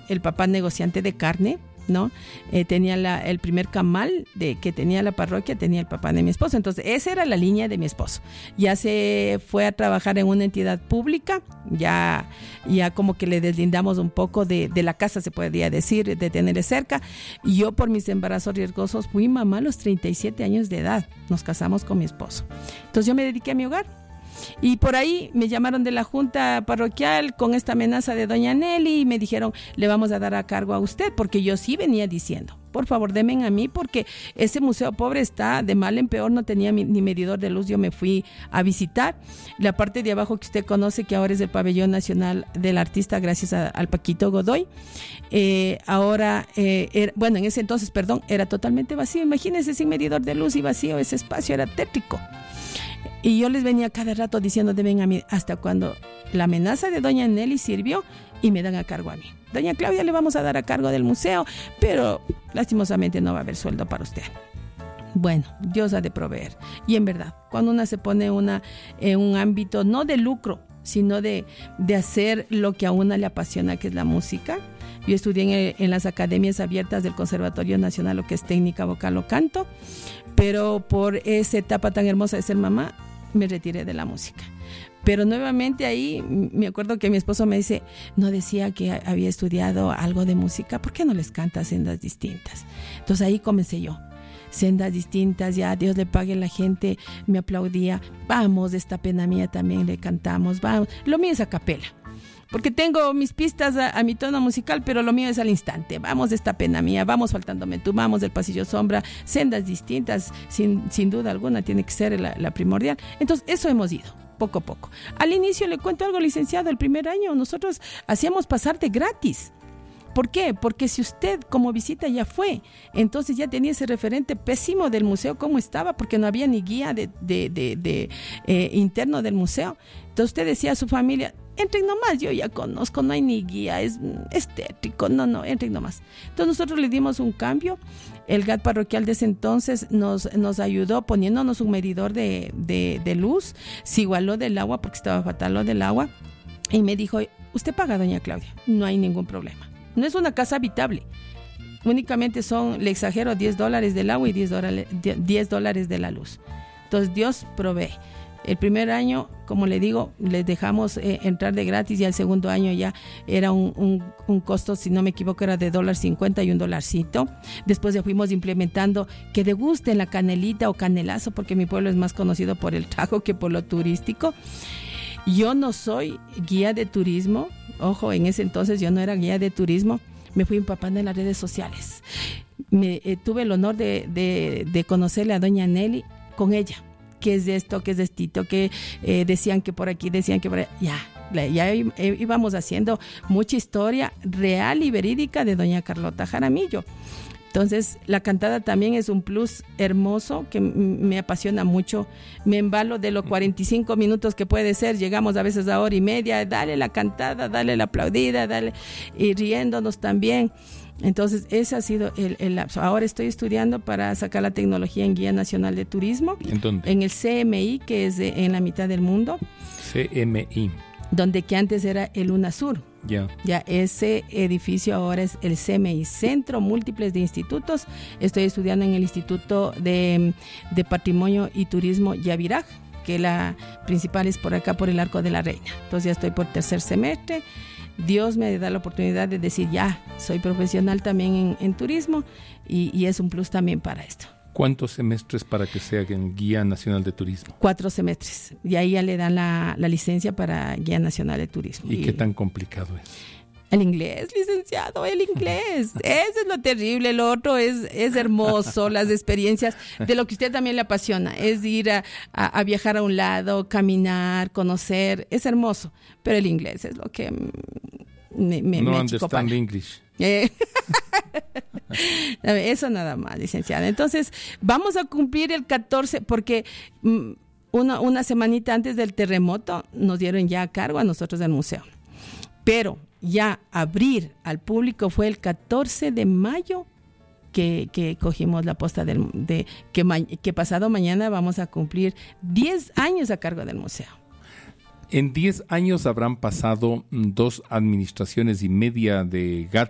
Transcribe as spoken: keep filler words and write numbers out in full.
el papá negociante de carne, ¿no? Eh, tenía la, el primer camal de, que tenía la parroquia, tenía el papá de mi esposo. Entonces, esa era la línea de mi esposo. Ya se fue a trabajar en una entidad pública, ya, ya como que le deslindamos un poco de, de la casa, se podría decir, de tenerle cerca. Y yo, por mis embarazos riesgosos, fui mamá a los treinta y siete años de edad. Nos casamos con mi esposo. Entonces, yo me dediqué a mi hogar. Y por ahí me llamaron de la junta parroquial con esta amenaza de doña Nelly y me dijeron, le vamos a dar a cargo a usted, porque yo sí venía diciendo, por favor, denme a mí, porque ese museo pobre está de mal en peor, no tenía mi, ni medidor de luz. Yo me fui a visitar la parte de abajo que usted conoce, que ahora es el pabellón nacional del artista, gracias a, al Paquito Godoy. Eh, ahora, eh, era, bueno, en ese entonces, perdón, era totalmente vacío. Imagínense, sin medidor de luz y vacío, ese espacio era tétrico. Y yo les venía cada rato diciendo, deben a mí, hasta cuando la amenaza de doña Nelly sirvió y me dan a cargo a mí. Doña Claudia, le vamos a dar a cargo del museo, pero lastimosamente no va a haber sueldo para usted. Bueno, Dios ha de proveer. Y en verdad, cuando una se pone una, en un ámbito no de lucro, sino de, de hacer lo que a una le apasiona, que es la música. Yo estudié en, en las academias abiertas del Conservatorio Nacional, lo que es técnica vocal o canto, pero por esa etapa tan hermosa de ser mamá, me retiré de la música. Pero nuevamente ahí me acuerdo que mi esposo me dice, no decía que había estudiado algo de música, ¿por qué no les cantas sendas distintas? Entonces ahí comencé yo, sendas distintas, ya Dios le pague, la gente me aplaudía, vamos, esta pena mía también le cantamos, vamos, lo mío es a capela. Porque tengo mis pistas a, a mi tono musical, pero lo mío es al instante. Vamos de esta pena mía, vamos faltándome tú, vamos del pasillo sombra, sendas distintas, sin, sin duda alguna tiene que ser la, la primordial. Entonces, eso hemos ido, poco a poco. Al inicio, le cuento algo, licenciado, el primer año nosotros hacíamos pasar de gratis. ¿Por qué? Porque si usted como visita ya fue, entonces ya tenía ese referente pésimo del museo, cómo estaba, porque no había ni guía de, de, de, de, eh, interno del museo. Entonces usted decía a su familia, entren nomás, yo ya conozco, no hay ni guía, es estético, no, no, entren nomás. Entonces nosotros le dimos un cambio, el G A T parroquial de ese entonces nos, nos ayudó poniéndonos un medidor de, de, de luz, se igualó del agua porque estaba fatal lo del agua, y me dijo, usted paga, doña Claudia, no hay ningún problema. No es una casa habitable, únicamente son, le exagero, diez dólares del agua y diez dólares, diez dólares de la luz. Entonces Dios provee. El primer año, como le digo, les dejamos eh, entrar de gratis, y el segundo año ya era un, un, un costo, si no me equivoco, era de dólar cincuenta y un dolarcito. Después ya fuimos implementando que degusten la canelita o canelazo, porque mi pueblo es más conocido por el trago que por lo turístico. Yo no soy guía de turismo, ojo, en ese entonces yo no era guía de turismo, me fui empapando en las redes sociales. Me, eh, tuve el honor de, de, de conocerle a doña Nelly con ella. ¿Qué es esto? ¿Qué es estito? Que eh, decían que por aquí, decían que por allá. Ya, ya íbamos haciendo mucha historia real y verídica de doña Carlota Jaramillo. Entonces, la cantada también es un plus hermoso que m- me apasiona mucho. Me embalo de los cuarenta y cinco minutos que puede ser. Llegamos a veces a hora y media. Dale la cantada, dale la aplaudida, dale, y riéndonos también. Entonces, ese ha sido el, el lapso. Ahora estoy estudiando para sacar la tecnología en Guía Nacional de Turismo. ¿En dónde? En el C M I, que es de, en la mitad del mundo. C M I. Donde que antes era el UNASUR. Ya. Ya ese edificio ahora es el C M I, Centro Múltiples de Institutos. Estoy estudiando en el Instituto de, de Patrimonio y Turismo Yaviraj, que la principal es por acá, por el Arco de la Reina. Entonces ya estoy por tercer semestre. Dios me da la oportunidad de decir, ya, soy profesional también en, en turismo, y, y es un plus también para esto. ¿Cuántos semestres para que sea en Guía Nacional de Turismo? Cuatro semestres. Y ahí ya le dan la, la licencia para Guía Nacional de Turismo. ¿Y, y qué tan complicado es? El inglés, licenciado, el inglés. Eso es lo terrible. Lo otro es, es hermoso, las experiencias de lo que usted también le apasiona. Es ir a, a, a viajar a un lado, caminar, conocer. Es hermoso. Pero el inglés es lo que me, me, no me understand English. Eh. Eso nada más, licenciada. Entonces, vamos a cumplir el catorce, porque mm, una, una semanita antes del terremoto nos dieron ya a cargo a nosotros del museo. Pero ya abrir al público fue el catorce de mayo que, que cogimos la posta del, de que, ma, que pasado mañana vamos a cumplir diez años a cargo del museo. En diez años habrán pasado dos administraciones y media de G A T